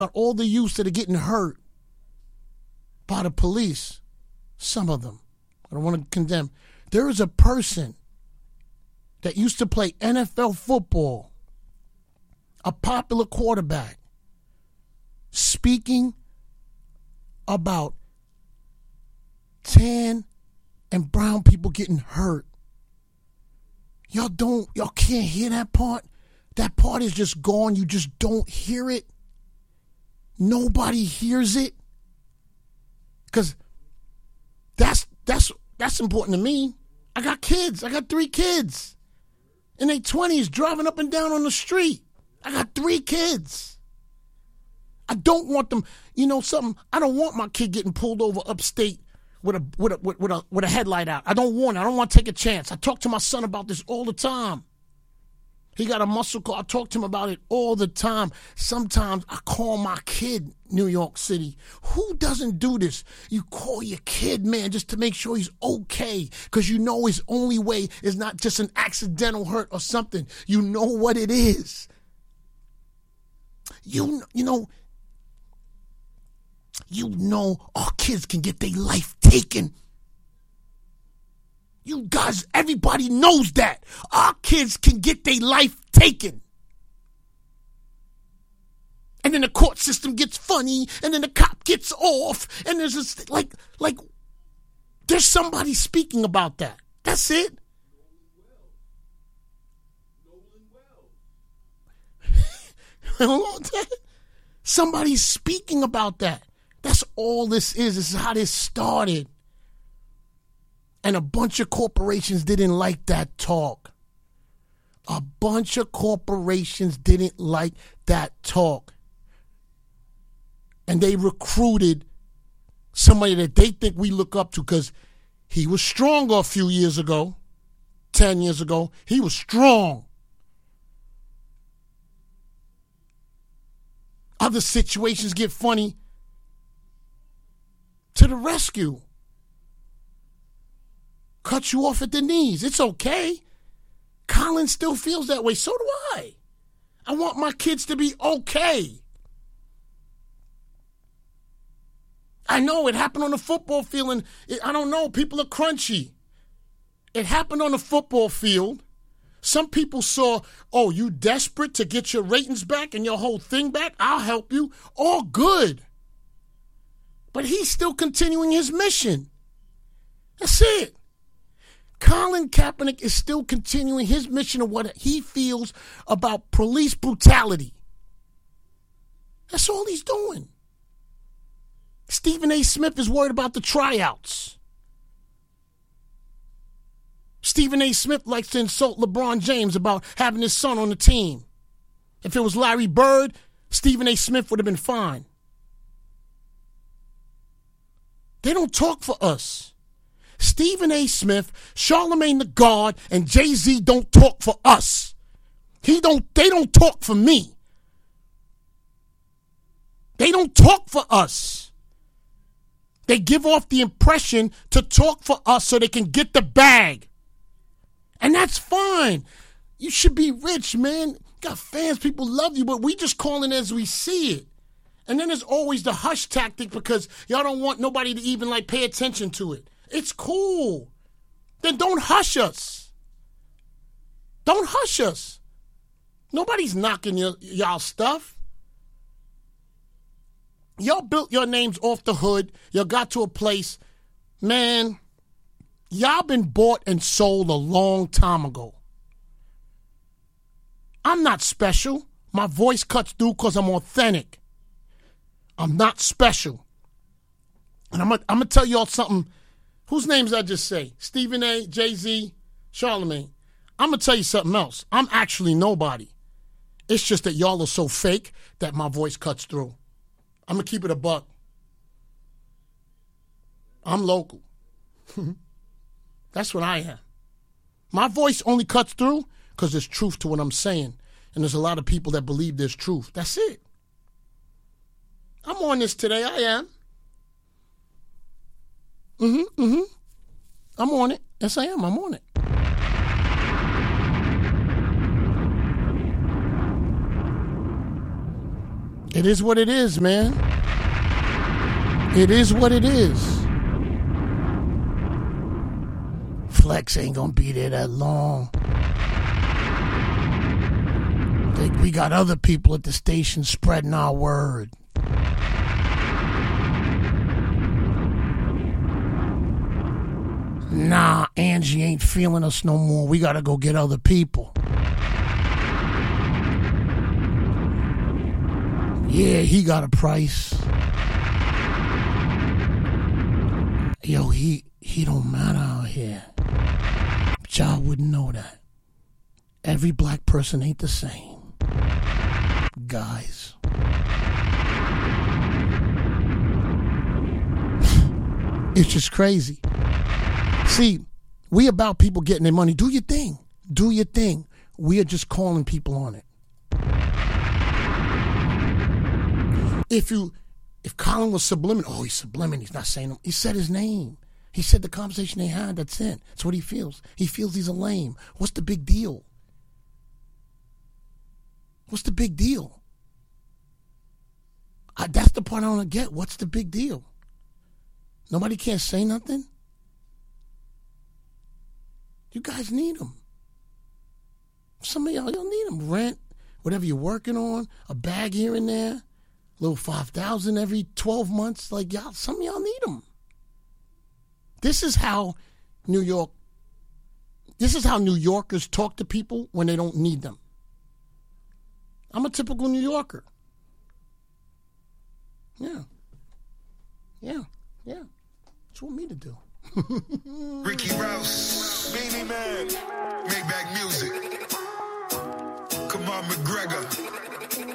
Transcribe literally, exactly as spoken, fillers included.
all the youths that are getting hurt by the police, some of them, I don't want to condemn. There is a person that used to play N F L football, a popular quarterback, speaking about tan and brown people getting hurt. Y'all don't, y'all can't hear that part? That part is just gone. You just don't hear it. Nobody hears it. Because that's, that's, that's important to me. I got kids. I got three kids. In their twenties, driving up and down on the street. I got three kids. I don't want them, you know something, I don't want my kid getting pulled over upstate with a with a with, with a with a headlight out. I don't want it. I don't want to take a chance. I talk to my son about this all the time. He got a muscle car. I talk to him about it all the time. Sometimes I call my kid New York City. Who doesn't do this? You call your kid, man, just to make sure he's okay, because you know his only way is not just an accidental hurt or something. You know what it is. You you know. You know our kids can get their life taken. You guys, everybody knows that. Our kids can get their life taken. And then the court system gets funny, and then the cop gets off, and there's this, like, like, there's somebody speaking about that. That's it. Somebody's speaking about that. That's all this is. This is how this started. And a bunch of corporations didn't like that talk. A bunch of corporations didn't like that talk. And they recruited somebody that they think we look up to, because he was stronger a few years ago, ten years ago. He was strong. Other situations get funny. To the rescue. Cut you off at the knees. It's okay. Colin still feels that way. So do I. I want my kids to be okay. I know it happened on the football field, and it, I don't know, people are crunchy. It happened on the football field. Some people saw, oh, you desperate to get your ratings back and your whole thing back? I'll help you. All good. But he's still continuing his mission. That's it. Colin Kaepernick is still continuing his mission of what he feels about police brutality. That's all he's doing. Stephen A. Smith is worried about the tryouts. Stephen A. Smith likes to insult LeBron James about having his son on the team. If it was Larry Bird, Stephen A. Smith would have been fine. They don't talk for us. Stephen A. Smith, Charlemagne the God, and Jay-Z don't talk for us. He don't, they don't talk for me. They don't talk for us. They give off the impression to talk for us so they can get the bag. And that's fine. You should be rich, man. You got fans, people love you, but we just call it as we see it. And then there's always the hush tactic because y'all don't want nobody to even like pay attention to it. It's cool. Then don't hush us. Don't hush us. Nobody's knocking your, y'all stuff. Y'all built your names off the hood. Y'all got to a place. Man, y'all been bought and sold a long time ago. I'm not special. My voice cuts through because I'm authentic. I'm not special. And I'm going I'm to tell y'all something. Whose names I just say? Stephen A., Jay-Z, Charlemagne. I'm going to tell you something else. I'm actually nobody. It's just that y'all are so fake that my voice cuts through. I'm going to keep it a buck. I'm local. That's what I am. My voice only cuts through because there's truth to what I'm saying. And there's a lot of people that believe there's truth. That's it. I'm on this today. I am. Mm-hmm, mm-hmm. I'm on it. Yes, I am. I'm on it. It is what it is, man. It is what it is. Flex ain't gonna be there that long. We got other people at the station spreading our word. Nah, Angie ain't feeling us no more. We gotta go get other people. Yeah, he got a price. Yo, he he don't matter out here. But y'all wouldn't know that. Every black person ain't the same. Guys. It's just crazy. See, we about people getting their money. Do your thing. Do your thing. We are just calling people on it. If you, if Colin was subliminal, oh, he's subliminal. He's not saying, he said his name. He said the conversation they had. That's it. That's what he feels. He feels he's a lame. What's the big deal? What's the big deal? I, that's the part I don't get. What's the big deal? Nobody can't say nothing? You guys need them. Some of y'all, y'all need them. Rent, whatever you're working on, a bag here and there, a little five thousand every twelve months. Like, y'all, some of y'all need them. This is how New York, this is how New Yorkers talk to people when they don't need them. I'm a typical New Yorker. Yeah. Yeah. Yeah. That's what me to do. Ricky Rouse, Beanie Man, Maybach Music. Come on, McGregor.